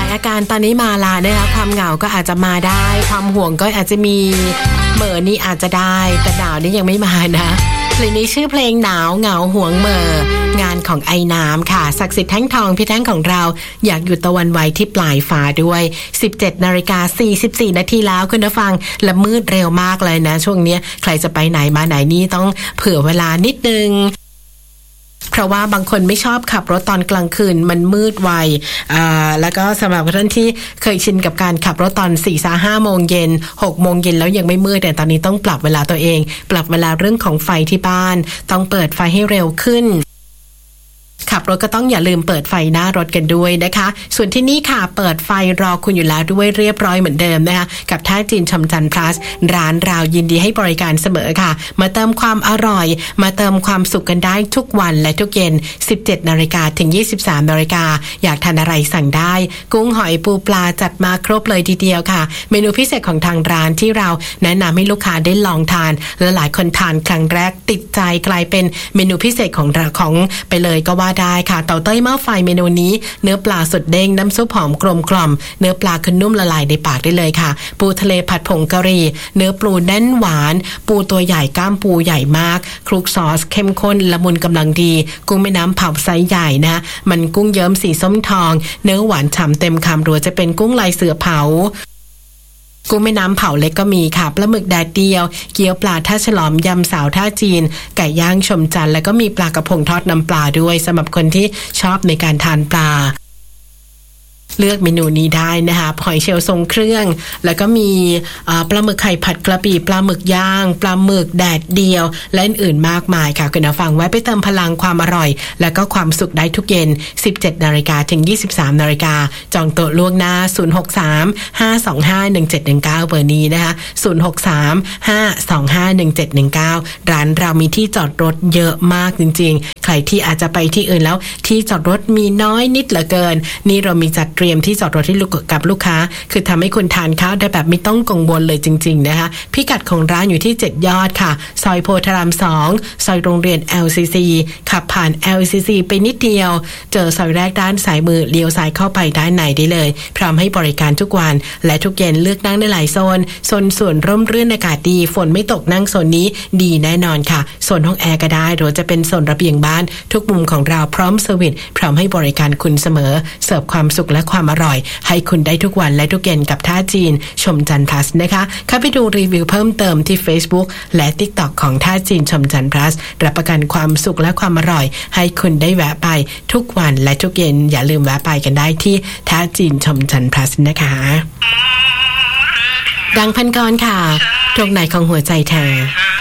อาการตอนนี้มาละนะคะความเหงาก็อาจจะมาได้ความห่วงก็อาจจะมีเหม่อนี่อาจจะได้แต่หนาวนี่ยังไม่มานะเพลงนี้ชื่อเพลงหนาวเหงาห่วงเหม่องานของไอ้น้ำค่ะศักดิ์สิทธิ์แท่งทองพี่แท่งของเราอยากหยุดตะวันไว้ที่ปลายฟ้าด้วย 17:44 นาทีแล้วคุณผู้ฟังและมืดเร็วมากเลยนะช่วงนี้ใครจะไปไหนมาไหนนี่ต้องเผื่อเวลานิดนึงเพราะว่าบางคนไม่ชอบขับรถตอนกลางคืนมันมืดไวแล้วก็สำหรับท่านที่เคยชินกับการขับรถตอน 4-5 โมงเย็น 6 โมงเย็นแล้วยังไม่มืดแต่ตอนนี้ต้องปรับเวลาตัวเองปรับเวลาเรื่องของไฟที่บ้านต้องเปิดไฟให้เร็วขึ้นขับรถก็ต้องอย่าลืมเปิดไฟหน้ารถกันด้วยนะคะส่วนที่นี่ค่ะเปิดไฟรอคุณอยู่แล้วด้วยเรียบร้อยเหมือนเดิมนะคะกับท่าจีนชมจันทร์ plus ร้านเรายินดีให้บริการเสมอค่ะมาเติมความอร่อยมาเติมความสุขกันได้ทุกวันและทุกเย็น 17:00 นถึง 23:00 นอยากทานอะไรสั่งได้กุ้งหอยปูปลาจัดมาครบเลยทีเดียวค่ะเมนูพิเศษของทางร้านที่เราแนะนำให้ลูกค้าได้ลองทานและหลายคนทานครั้งแรกติดใจกลายเป็นเมนูพิเศษของไปเลยก็ว่าได้ค่ะเต่าเต้ยหม้อไฟเมนูนี้เนื้อปลาสดเด้งน้ำซุปหอมกลมกล่อมเนื้อปลาคือนุ่มละลายในปากได้เลยค่ะปูทะเลผัดผงกะหรี่เนื้อปูแน่นหวานปูตัวใหญ่ก้ามปูใหญ่มากคลุกซอสเข้มข้นละมุนกำลังดีกุ้งแม่น้ำเผาไซส์ใหญ่นะมันกุ้งเยิ้มสีส้มทองเนื้อหวานฉ่ำเต็มคำหรือจะเป็นกุ้งลายเสือเผากุ้งแม่น้ำเผาเล็กก็มีค่ะปลาหมึกแดดเดียวเกี๊ยวปลาท่าฉลอมยำสาวท่าจีนไก่ย่างชมจันทร์แล้วก็มีปลากระพงทอดน้ำปลาด้วยสำหรับคนที่ชอบในการทานปลาเลือกเมนูนี้ได้นะคะหอยเชลล์ทรงเครื่องแล้วก็มีปลาหมึกไข่ผัดกระปิปลาหมึกย่างปลาหมึกแดดเดียวและอื่นๆมากมายค่ะคุณผู้ฟังไว้ไปเติมพลังความอร่อยแล้วก็ความสุขได้ทุกเย็น 17:00 นถึง 23:00 นจองโต๊ะล่วงหน้า063-525-1719เบอร์นี้นะคะ063-525-1719ร้านเรามีที่จอดรถเยอะมากจริงๆใครที่อาจจะไปที่อื่นแล้วที่จอดรถมีน้อยนิดเหลือเกินนี่เรามีจัดเตรียมที่จอดรถที่กับลูกค้าคือทำให้คุณทานข้าวได้แบบไม่ต้องกังวลเลยจริงๆนะคะพิกัดของร้านอยู่ที่7ยอดค่ะซอยโพธาราม 2ซอยโรงเรียน LCC ขับผ่าน LCC ไปนิดเดียวเจอซอยแรกด้านซ้ายมือเลี้ยวซ้ายเข้าไปด้านในได้เลยพร้อมให้บริการทุกวันและทุกเย็นเลือกนั่งได้หลายโซนส่วนร่มรื่นอากาศดีฝนไม่ตกนั่งโซนนี้ดีแน่นอนค่ะโซนห้องแอร์ก็ได้หรือจะเป็นโซนระเบียงบ้านทุกมุมของเราพร้อมเซอร์วิสพร้อมให้บริการคุณเสมอเสิร์ฟความสุขและความอร่อยให้คุณได้ทุกวันและทุกเย็นกับท่าจีนชมจันทร์ plus นะคะเข้าไปดูรีวิวเพิ่มเติมที่ Facebook และ TikTok ของท่าจีนชมจันทร์ plus รับประกันความสุขและความอร่อยให้คุณได้แวะไปทุกวันและทุกเย็นอย่าลืมแวะไปกันได้ที่ท่าจีนชมจันทร์ plus นะคะดังพันกรค่ะตรงไหนของหัวใจเธอ